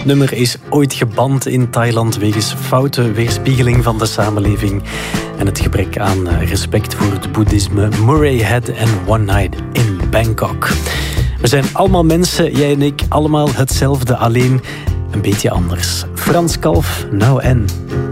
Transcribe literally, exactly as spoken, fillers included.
Het nummer is ooit geband in Thailand wegens foute weerspiegeling van de samenleving en het gebrek aan respect voor het boeddhisme. Murray Head en One Night in Bangkok. We zijn allemaal mensen, jij en ik, allemaal hetzelfde, alleen een beetje anders. Frans Kalf, nou en...